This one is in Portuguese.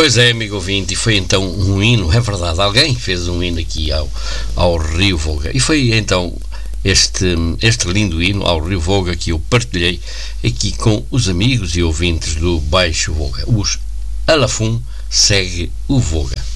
Pois é, amigo ouvinte, e foi então um hino, é verdade, alguém fez um hino aqui ao Rio Voga, e foi então este lindo hino ao Rio Voga que eu partilhei aqui com os amigos e ouvintes do Baixo Voga. Os Alafum segue o Voga.